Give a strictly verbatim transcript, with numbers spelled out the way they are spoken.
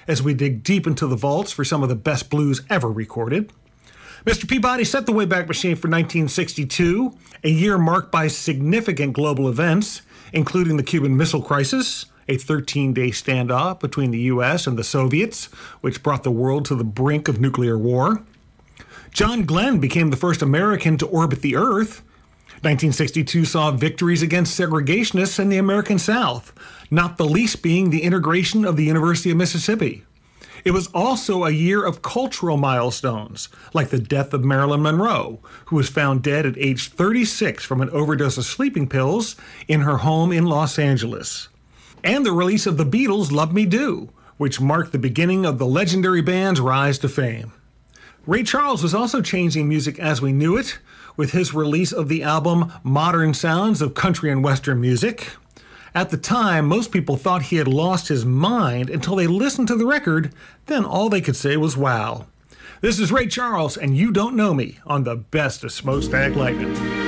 as we dig deep into the vaults for some of the best blues ever recorded. Mister Peabody set the Wayback Machine for nineteen sixty-two, a year marked by significant global events, including the Cuban Missile Crisis, a thirteen-day standoff between the U S and the Soviets, which brought the world to the brink of nuclear war. John Glenn became the first American to orbit the Earth. nineteen sixty-two saw victories against segregationists in the American South, not the least being the integration of the University of Mississippi. It was also a year of cultural milestones, like the death of Marilyn Monroe, who was found dead at age thirty-six from an overdose of sleeping pills in her home in Los Angeles. And the release of the Beatles' Love Me Do, which marked the beginning of the legendary band's rise to fame. Ray Charles was also changing music as we knew it, with his release of the album Modern Sounds of Country and Western Music. At the time, most people thought he had lost his mind until they listened to the record, then all they could say was wow. This is Ray Charles, and You Don't Know Me on the best of Smokestack Lightning.